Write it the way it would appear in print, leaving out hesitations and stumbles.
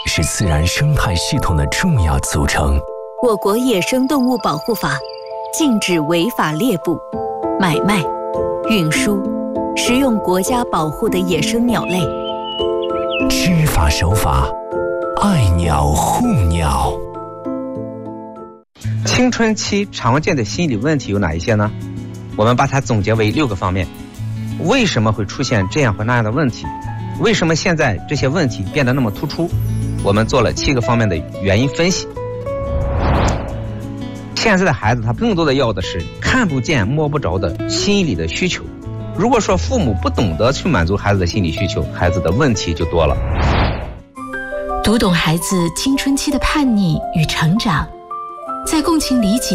是自然生态系统的重要组成。 我国野生动物保护法禁止违法猎捕、买卖、运输、食用国家保护的野生鸟类。 知法守法，爱鸟护鸟。 青春期常见的心理问题有哪一些呢？我们把它总结为6个方面。为什么会出现这样或那样的问题？为什么现在这些问题变得那么突出？我们做了7个方面的原因分析。现在的孩子他更多的要的是看不见摸不着的心理的需求。如果说父母不懂得去满足孩子的心理需求，孩子的问题就多了。 读懂孩子青春期的叛逆与成长，在共情理解